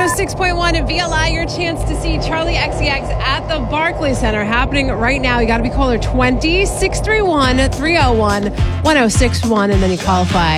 106.1 at VLI, your chance to see Charlie XCX at the Barclays Center happening right now. You got to be caller 20 631 301 1061, and then you qualify